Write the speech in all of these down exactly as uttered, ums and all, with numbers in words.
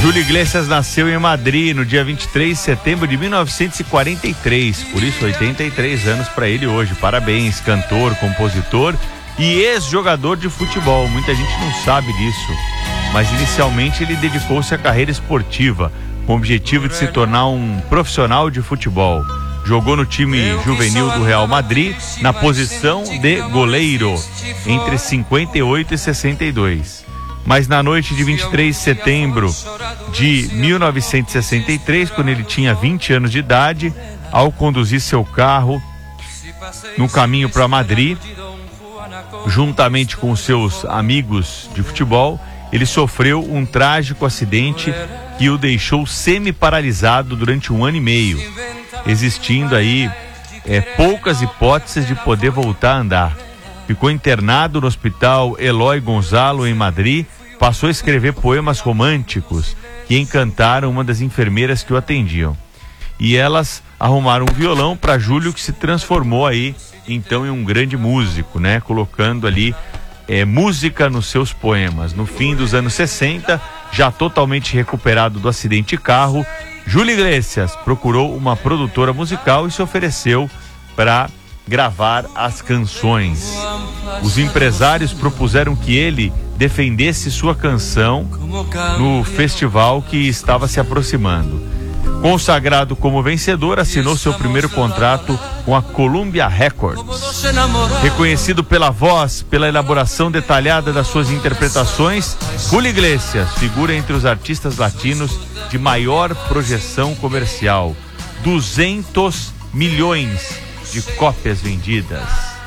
Júlio Iglesias nasceu em Madrid no dia vinte e três de setembro de mil novecentos e quarenta e três, por isso oitenta e três anos para ele hoje. Parabéns, cantor, compositor e ex-jogador de futebol. Muita gente não sabe disso, mas inicialmente ele dedicou-se à carreira esportiva, com o objetivo de se tornar um profissional de futebol. Jogou no time juvenil do Real Madrid, na posição de goleiro, entre cinquenta e oito e sessenta e dois. Mas na noite de vinte e três de setembro de mil novecentos e sessenta e três, quando ele tinha vinte anos de idade, ao conduzir seu carro no caminho para Madrid, juntamente com seus amigos de futebol, ele sofreu um trágico acidente que o deixou semi-paralisado durante um ano e meio, existindo aí é, poucas hipóteses de poder voltar a andar. Ficou internado no hospital Eloy Gonzalo, em Madrid, passou a escrever poemas românticos que encantaram uma das enfermeiras que o atendiam. E elas arrumaram um violão para Júlio, que se transformou aí, então, em um grande músico, né? Colocando ali é, música nos seus poemas. No fim dos anos sessenta, já totalmente recuperado do acidente de carro, Júlio Iglesias procurou uma produtora musical e se ofereceu para gravar as canções. Os empresários propuseram que ele defendesse sua canção no festival que estava se aproximando. Consagrado como vencedor, assinou seu primeiro contrato com a Columbia Records. Reconhecido pela voz, pela elaboração detalhada das suas interpretações, Júlio Iglesias figura entre os artistas latinos de maior projeção comercial. duzentos milhões de cópias vendidas,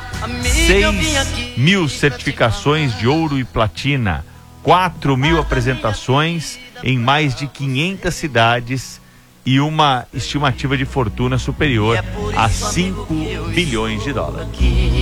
seis mil certificações de ouro e platina, quatro mil apresentações em mais de quinhentas cidades e uma estimativa de fortuna superior a cinco bilhões de dólares.